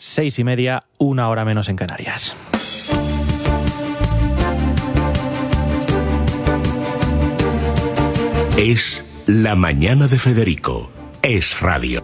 6:30, 1 hora menos en Canarias. Es La Mañana de Federico. Es radio.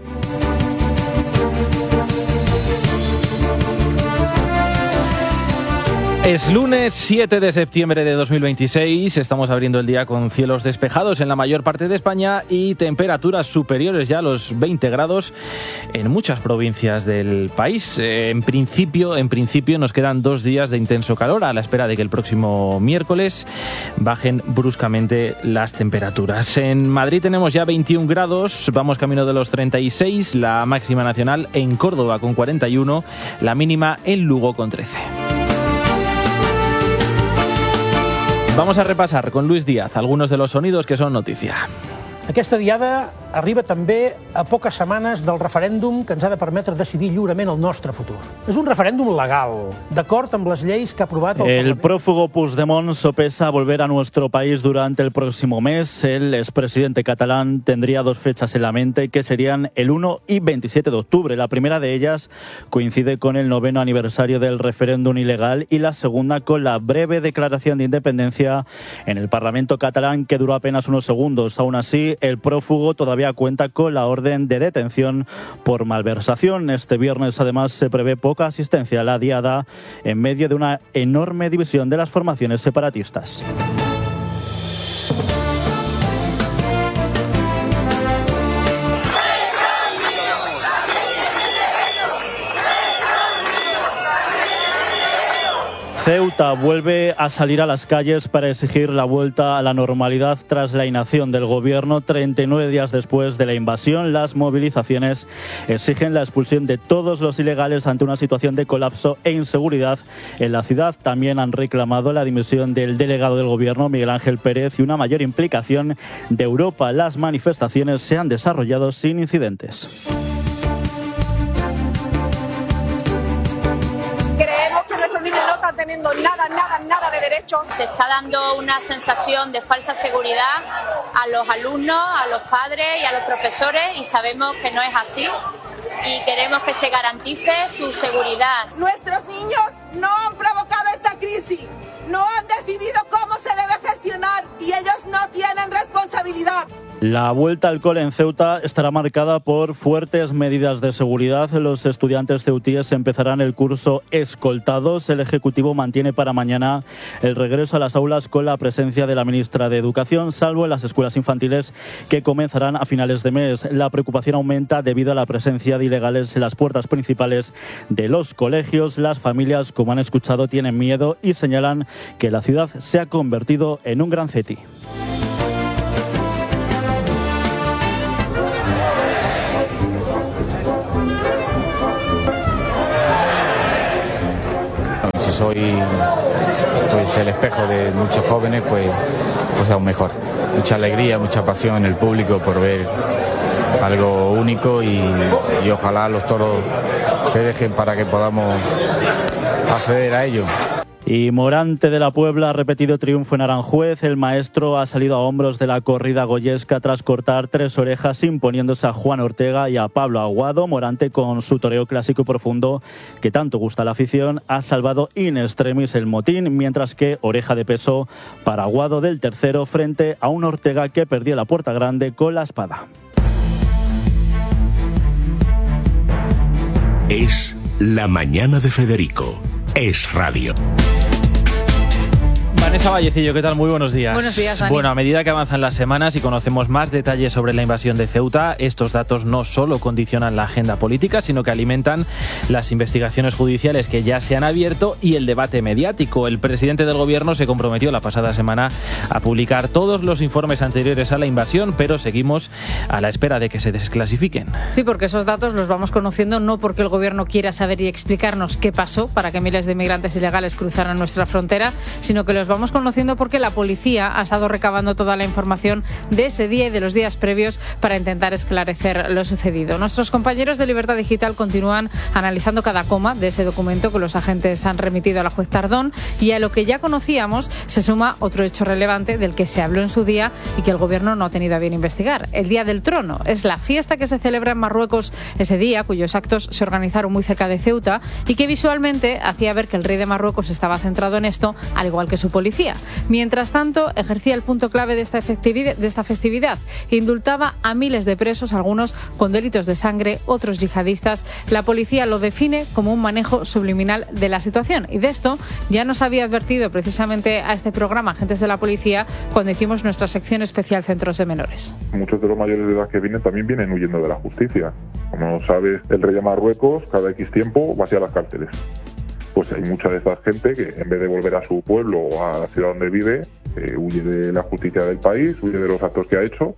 Es lunes 7 de septiembre de 2026, estamos abriendo el día con cielos despejados en la mayor parte de España y temperaturas superiores ya a los 20 grados en muchas provincias del país. En principio nos quedan 2 días de intenso calor a la espera de que el próximo miércoles bajen bruscamente las temperaturas. En Madrid tenemos ya 21 grados, vamos camino de los 36, la máxima nacional en Córdoba con 41, la mínima en Lugo con 13. Vamos a repasar con Luis Díaz algunos de los sonidos que son noticia. Aquesta diada arriba també a poques setmanes del referèndum que ens ha de permetre decidir lliurement el nostre futur. És un referèndum legal, d'acord amb les lleis que ha aprovat el Parlament. El prófugo Puigdemont sopesa volver a nuestro país durante el próximo mes. El expresidente catalán tendría 2 fechas en la mente, que serían el 1 y 27 de octubre. La primera de ellas coincide con el 9º aniversario del referéndum ilegal y la segunda con la breve declaración de independencia en el Parlamento catalán, que duró apenas unos segundos. Aún así, el prófugo todavía cuenta con la orden de detención por malversación. Este viernes, además, se prevé poca asistencia a la diada en medio de una enorme división de las formaciones separatistas. Ceuta vuelve a salir a las calles para exigir la vuelta a la normalidad tras la inacción del gobierno. 39 días después de la invasión, las movilizaciones exigen la expulsión de todos los ilegales ante una situación de colapso e inseguridad en la ciudad. También han reclamado la dimisión del delegado del gobierno, Miguel Ángel Pérez, y una mayor implicación de Europa. Las manifestaciones se han desarrollado sin incidentes. Teniendo nada de derechos. Se está dando una sensación de falsa seguridad a los alumnos, a los padres y a los profesores, y sabemos que no es así y queremos que se garantice su seguridad. Nuestros niños no han provocado esta crisis, no han decidido cómo se debe gestionar y ellos no tienen responsabilidad. La vuelta al cole en Ceuta estará marcada por fuertes medidas de seguridad. Los estudiantes ceutíes empezarán el curso escoltados. El Ejecutivo mantiene para mañana el regreso a las aulas con la presencia de la ministra de Educación, salvo en las escuelas infantiles, que comenzarán a finales de mes. La preocupación aumenta debido a la presencia de ilegales en las puertas principales de los colegios. Las familias, como han escuchado, tienen miedo y señalan que la ciudad se ha convertido en un gran cetí. Si soy pues el espejo de muchos jóvenes, pues aún mejor. Mucha alegría, mucha pasión en el público por ver algo único y ojalá los toros se dejen para que podamos acceder a ello. Y Morante de la Puebla ha repetido triunfo en Aranjuez. El maestro ha salido a hombros de la corrida goyesca tras cortar 3 orejas, imponiéndose a Juan Ortega y a Pablo Aguado. Morante, con su toreo clásico y profundo que tanto gusta a la afición, ha salvado in extremis el motín, mientras que oreja de peso para Aguado del tercero frente a un Ortega que perdió la puerta grande con la espada. Es La Mañana de Federico. Es radio. Vanessa Vallecillo, ¿qué tal? Muy buenos días. Buenos días, Dani. Bueno, a medida que avanzan las semanas y conocemos más detalles sobre la invasión de Ceuta, estos datos no solo condicionan la agenda política, sino que alimentan las investigaciones judiciales que ya se han abierto y el debate mediático. El presidente del gobierno se comprometió la pasada semana a publicar todos los informes anteriores a la invasión, pero seguimos a la espera de que se desclasifiquen. Sí, porque esos datos los vamos conociendo no porque el gobierno quiera saber y explicarnos qué pasó para que miles de migrantes ilegales cruzaran nuestra frontera, sino que los vamos vamos conociendo porque la policía ha estado recabando toda la información de ese día y de los días previos para intentar esclarecer lo sucedido. Nuestros compañeros de Libertad Digital continúan analizando cada coma de ese documento que los agentes han remitido a la juez Tardón, y a lo que ya conocíamos se suma otro hecho relevante del que se habló en su día y que el gobierno no ha tenido a bien investigar. El Día del Trono es la fiesta que se celebra en Marruecos ese día, cuyos actos se organizaron muy cerca de Ceuta y que visualmente hacía ver que el rey de Marruecos estaba centrado en esto, al igual que su policía. Mientras tanto, ejercía el punto clave de esta festividad. Indultaba a miles de presos, algunos con delitos de sangre, otros yihadistas. La policía lo define como un manejo subliminal de la situación, y de esto ya nos había advertido precisamente a este programa agentes de la policía cuando hicimos nuestra sección especial Centros de Menores. Muchos de los mayores de edad que vienen también vienen huyendo de la justicia. Como sabes, el rey de Marruecos cada X tiempo va hacia las cárceles. Pues hay mucha de esta gente que en vez de volver a su pueblo o a la ciudad donde vive, huye de la justicia del país, huye de los actos que ha hecho,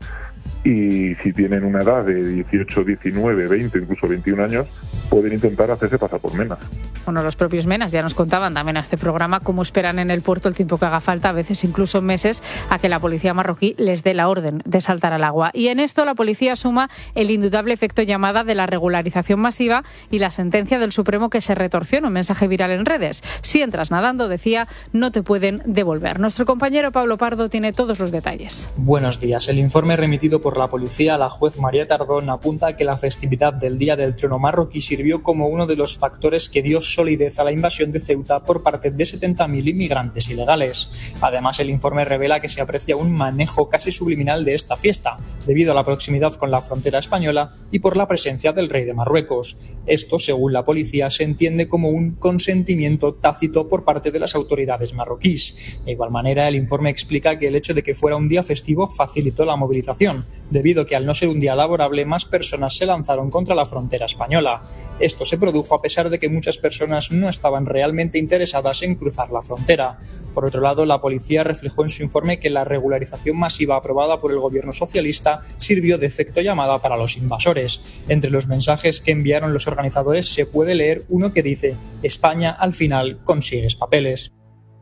y si tienen una edad de 18, 19, 20, incluso 21 años, pueden intentar hacerse pasar por menas. Bueno, los propios menas ya nos contaban también a este programa cómo esperan en el puerto el tiempo que haga falta, a veces incluso meses, a que la policía marroquí les dé la orden de saltar al agua. Y en esto la policía suma el indudable efecto llamada de la regularización masiva y la sentencia del Supremo que se retorció en un mensaje viral en redes. Si entras nadando, decía, no te pueden devolver. Nuestro compañero Pablo Pardo tiene todos los detalles. Buenos días. El informe remitido por la policía a la juez María Tardón apunta que la festividad del Día del Trono marroquí sirvió como uno de los factores que dio solidez a la invasión de Ceuta por parte de 70.000 inmigrantes ilegales. Además, el informe revela que se aprecia un manejo casi subliminal de esta fiesta, debido a la proximidad con la frontera española y por la presencia del rey de Marruecos. Esto, según la policía, se entiende como un consentimiento tácito por parte de las autoridades marroquíes. De igual manera, el informe explica que el hecho de que fuera un día festivo facilitó la movilización, debido a que al no ser un día laborable, más personas se lanzaron contra la frontera española. Esto se produjo a pesar de que muchas personas no estaban realmente interesadas en cruzar la frontera. Por otro lado, la policía reflejó en su informe que la regularización masiva aprobada por el gobierno socialista sirvió de efecto llamada para los invasores. Entre los mensajes que enviaron los organizadores se puede leer uno que dice: España, al final consigues papeles.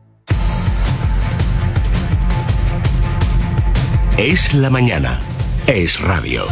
Es la mañana. Es radio.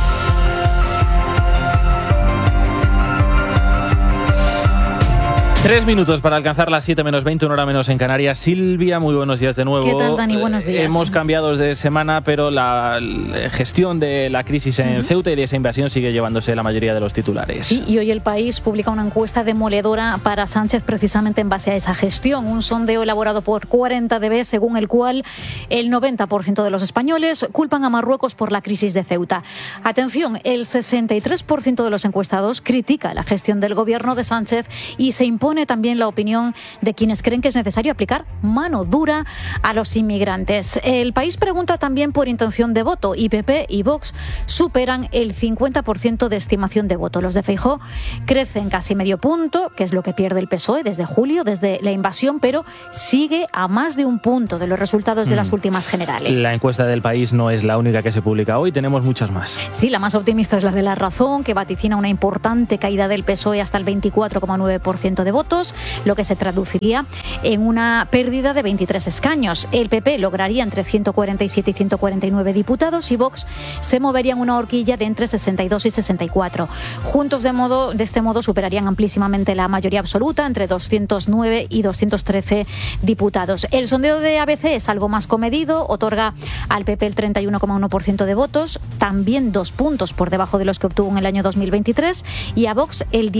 Tres minutos para alcanzar las 7 menos 20, una hora menos en Canarias. Silvia, muy buenos días de nuevo. ¿Qué tal, Dani? Buenos días. Hemos cambiado de semana, pero la gestión de la crisis en Ceuta y de esa invasión sigue llevándose la mayoría de los titulares. Sí, y hoy El País publica una encuesta demoledora para Sánchez precisamente en base a esa gestión. Un sondeo elaborado por 40DB, según el cual el 90% de los españoles culpan a Marruecos por la crisis de Ceuta. Atención, el 63% de los encuestados critica la gestión del gobierno de Sánchez y se impone también la opinión de quienes creen que es necesario aplicar mano dura a los inmigrantes. El País pregunta también por intención de voto y PP y Vox superan el 50% de estimación de voto. Los de Feijóo crecen casi medio punto, que es lo que pierde el PSOE desde julio, desde la invasión, pero sigue a más de un punto de los resultados de las últimas generales. La encuesta del País no es la única que se publica hoy, tenemos muchas más. Sí, la más optimista es la de La Razón, que vaticina una importante caída del PSOE hasta el 24,9% de votos, lo que se traduciría en una pérdida de 23 escaños. El PP lograría entre 147 y 149 diputados y Vox se movería en una horquilla de entre 62 y 64. Juntos de este modo superarían amplísimamente la mayoría absoluta, entre 209 y 213 diputados. El sondeo de ABC es algo más comedido, otorga al PP el 31,1% de votos, también 2 puntos por debajo de los que obtuvo en el año 2023, y a Vox el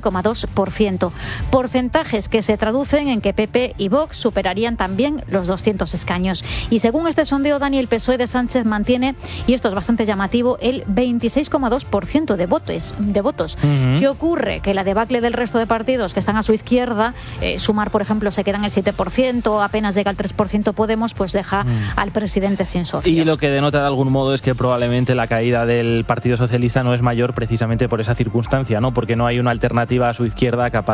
19,2%. Porcentajes que se traducen en que PP y Vox superarían también los 200 escaños. Y según este sondeo, Dani, el PSOE de Sánchez mantiene, y esto es bastante llamativo, el 26,2% de votos. ¿Qué ocurre? Que la debacle del resto de partidos que están a su izquierda, Sumar, por ejemplo, se queda en el 7%, apenas llega al 3% Podemos, pues deja al presidente sin socios. Y lo que denota de algún modo es que probablemente la caída del Partido Socialista no es mayor precisamente por esa circunstancia, ¿no? Porque no hay una alternativa a su izquierda capaz de capitalizar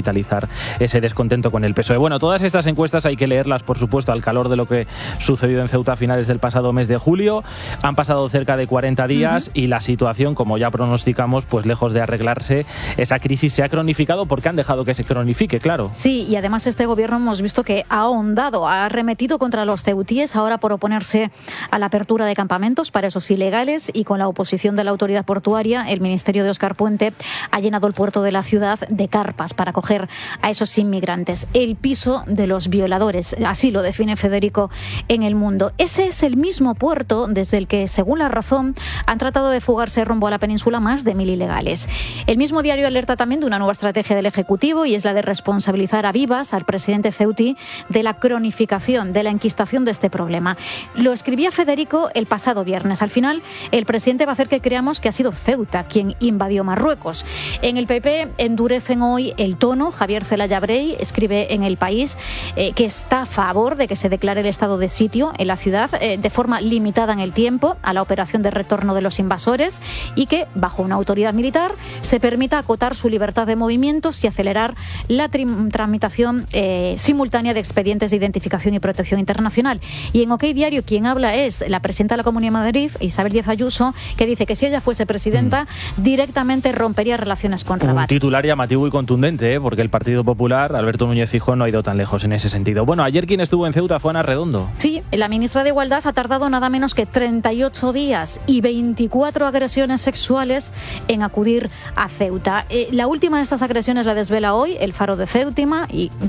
capitalizar ese descontento con el PSOE. Bueno, todas estas encuestas hay que leerlas, por supuesto, al calor de lo que sucedió en Ceuta a finales del pasado mes de julio. Han pasado cerca de 40 días y la situación, como ya pronosticamos, pues lejos de arreglarse, esa crisis se ha cronificado porque han dejado que se cronifique, claro. Sí, y además este gobierno hemos visto que ha ahondado, ha arremetido contra los ceutíes ahora por oponerse a la apertura de campamentos para esos ilegales, y con la oposición de la autoridad portuaria, el ministerio de Óscar Puente ha llenado el puerto de la ciudad de carpas para acoger a esos inmigrantes. El piso de los violadores, así lo define Federico en El Mundo. Ese es el mismo puerto desde el que, según La Razón, han tratado de fugarse rumbo a la península más de 1.000 ilegales. El mismo diario alerta también de una nueva estrategia del Ejecutivo, y es la de responsabilizar a vivas al presidente ceutí de la cronificación, de la enquistación de este problema. Lo escribía Federico el pasado viernes. Al final, el presidente va a hacer que creamos que ha sido Ceuta quien invadió Marruecos. En el PP endurecen hoy el tono. Javier Zelaya Brey escribe en El País que está a favor de que se declare el estado de sitio en la ciudad de forma limitada en el tiempo a la operación de retorno de los invasores, y que, bajo una autoridad militar, se permita acotar su libertad de movimientos y acelerar la tramitación simultánea de expedientes de identificación y protección internacional. Y en OK Diario quien habla es la presidenta de la Comunidad de Madrid, Isabel Díaz Ayuso, que dice que si ella fuese presidenta directamente rompería relaciones con Rabat. Un titular llamativo y contundente, porque el Partido Popular, Alberto Núñez Feijóo, no ha ido tan lejos en ese sentido. Bueno, ayer quien estuvo en Ceuta fue Ana Redondo. Sí, la ministra de Igualdad ha tardado nada menos que 38 días y 24 agresiones sexuales en acudir a Ceuta. La última de estas agresiones la desvela hoy el Faro de Ceuta,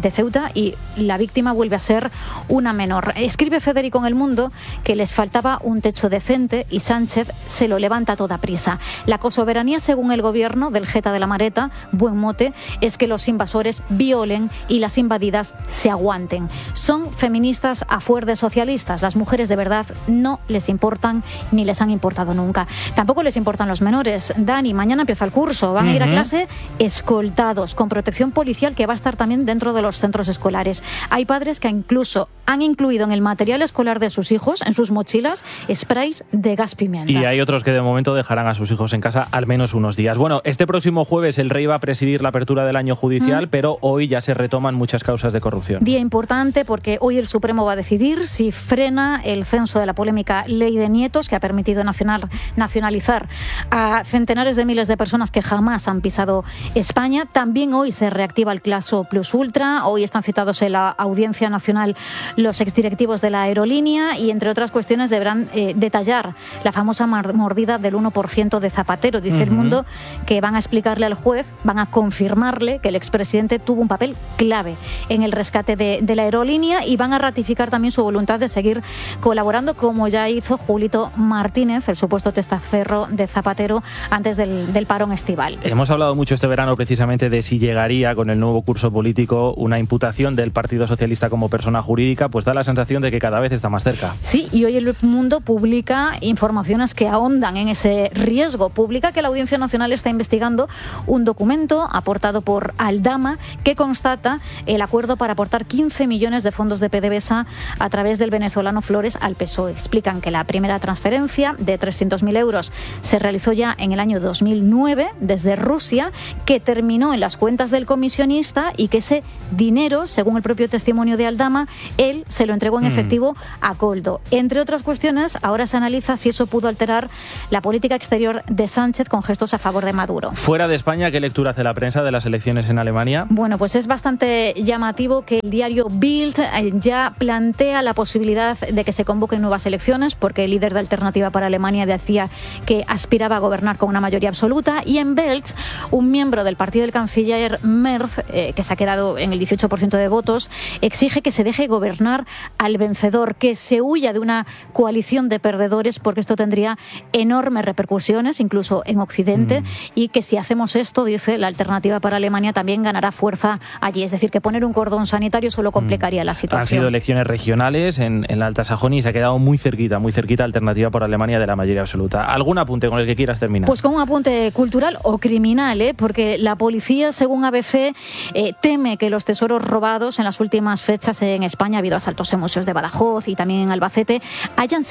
y la víctima vuelve a ser una menor. Escribe Federico en El Mundo que les faltaba un techo decente y Sánchez se lo levanta a toda prisa. La cosoberanía, según el gobierno del Jeta de la Mareta, buen mote, es que los invasores violen y las invadidas se aguanten. Son feministas a fuer de socialistas. Las mujeres de verdad no les importan ni les han importado nunca. Tampoco les importan los menores. Dani, mañana empieza el curso. Van a ir a clase escoltados, con protección policial que va a estar también dentro de los centros escolares. Hay padres que incluso han incluido en el material escolar de sus hijos, en sus mochilas, sprays de gas pimienta. Y hay otros que de momento dejarán a sus hijos en casa al menos unos días. Bueno, este próximo jueves el rey va a presidir la apertura del año judicial, pero hoy ya se retoman muchas causas de corrupción. Día importante porque hoy el Supremo va a decidir si frena el censo de la polémica ley de nietos, que ha permitido nacionalizar a centenares de miles de personas que jamás han pisado España. También hoy se reactiva el caso Plus Ultra. Hoy están citados en la Audiencia Nacional los exdirectivos de la aerolínea y, entre otras cuestiones, deberán detallar la famosa mordida del 1% de Zapatero. Dice El Mundo que van a explicarle al juez, van a confirmarle que el expresidente tuvo un papel clave en el rescate de la aerolínea, y van a ratificar también su voluntad de seguir colaborando, como ya hizo Julito Martínez, el supuesto testaferro de Zapatero, antes del parón estival. Hemos hablado mucho este verano precisamente de si llegaría con el nuevo curso político una imputación del Partido Socialista como persona jurídica. Pues da la sensación de que cada vez está más cerca. Sí, y hoy El Mundo publica informaciones que ahondan en ese riesgo. Publica que la Audiencia Nacional está investigando un documento aportado por Aldama que constata el acuerdo para aportar 15 millones de fondos de PDVSA a través del venezolano Flores al PSOE. Explican que la primera transferencia de 300.000 euros se realizó ya en el año 2009 desde Rusia, que terminó en las cuentas del comisionista, y que ese dinero, según el propio testimonio de Aldama, él se lo entregó en efectivo a Koldo. Entre otras cuestiones, ahora se analiza si eso pudo alterar la política exterior de Sánchez con gestos a favor de Maduro. Fuera de España, ¿qué lectura hace la prensa de las elecciones en Alemania? Bueno, pues es bastante llamativo que el diario Bild ya plantea la posibilidad de que se convoquen nuevas elecciones, porque el líder de Alternativa para Alemania decía que aspiraba a gobernar con una mayoría absoluta, y en Welt, un miembro del partido del canciller Merz, que se ha quedado en el 18% de votos, exige que se deje gobernar al vencedor, que se huya de una coalición de perdedores, porque esto tendría enormes repercusiones, incluso en Occidente, y que si hacemos esto, dice, la Alternativa para Alemania también ganará fuerza allí. Es decir, que poner un cordón sanitario solo complicaría la situación. Han sido elecciones regionales en la Alta Sajonia y se ha quedado muy cerquita Alternativa por Alemania de la mayoría absoluta. ¿Algún apunte con el que quieras terminar? Pues con un apunte cultural o criminal, porque la policía, según ABC, teme que los tesoros robados en las últimas fechas en España, ha habido asaltos en museos de Badajoz y también en Albacete, hayan sido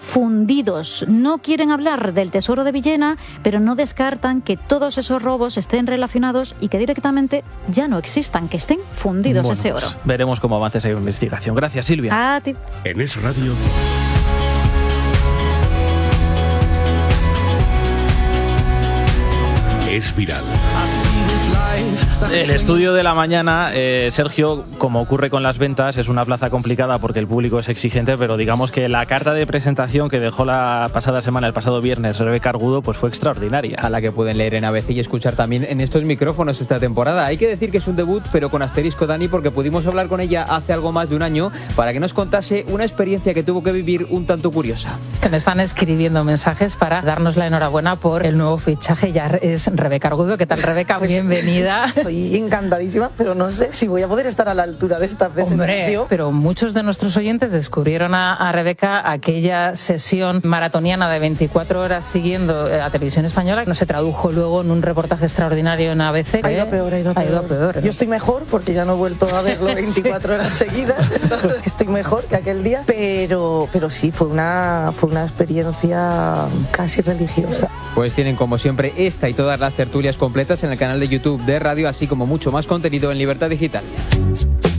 fundidos. No quieren hablar del tesoro de Villena, pero no descartan que todos esos robos estén relacionados y que directamente ya no existan, que estén fundidos ese oro. Veremos cómo avanza esa investigación. Gracias, Silvia. A ti. En Es Radio. Es viral. El estudio de la mañana, Sergio, como ocurre con las ventas, es una plaza complicada porque el público es exigente, pero digamos que la carta de presentación que dejó la pasada semana, el pasado viernes, Rebeca Argudo, pues fue extraordinaria. A la que pueden leer en ABC y escuchar también en estos micrófonos esta temporada. Hay que decir que es un debut, pero con asterisco, Dani, porque pudimos hablar con ella hace algo más de un año para que nos contase una experiencia que tuvo que vivir un tanto curiosa. Me están escribiendo mensajes para darnos la enhorabuena por el nuevo fichaje. Ya es Rebeca Argudo. ¿Qué tal, Rebeca? Pues, bienvenida. Estoy encantadísima, pero no sé si voy a poder estar a la altura de esta presentación. Hombre, pero muchos de nuestros oyentes descubrieron a Rebeca aquella sesión maratoniana de 24 horas siguiendo la televisión española. No se tradujo luego en un reportaje extraordinario en ABC. Ha ido a peor. Yo estoy mejor porque ya no he vuelto a verlo 24 horas seguidas. Estoy mejor que aquel día, pero sí, fue una experiencia casi religiosa. Pues tienen como siempre esta y todas las tertulias completas en el canal de YouTube de Radio, así como mucho más contenido en Libertad Digital.